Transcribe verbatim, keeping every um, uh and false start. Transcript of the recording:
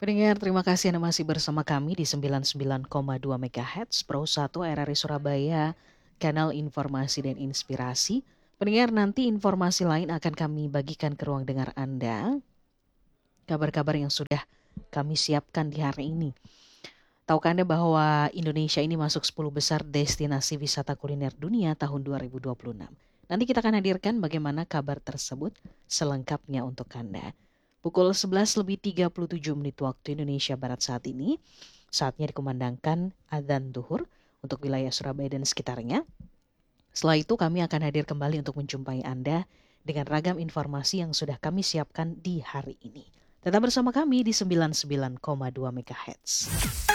Pendengar, terima kasih Anda masih bersama kami di sembilan puluh sembilan koma dua MHz Pro satu R R I Surabaya, kanal informasi dan inspirasi. Pendengar, nanti informasi lain akan kami bagikan ke ruang dengar Anda. Kabar-kabar yang sudah kami siapkan di hari ini. Tahukah Anda bahwa Indonesia ini masuk sepuluh besar destinasi wisata kuliner dunia tahun dua ribu dua puluh enam. Nanti kita akan hadirkan bagaimana kabar tersebut selengkapnya untuk Anda. Pukul sebelas lebih tiga puluh tujuh menit waktu Indonesia Barat saat ini, saatnya dikumandangkan adzan duhur untuk wilayah Surabaya dan sekitarnya. Setelah itu kami akan hadir kembali untuk menjumpai Anda dengan ragam informasi yang sudah kami siapkan di hari ini. Tetap bersama kami di sembilan puluh sembilan koma dua MHz.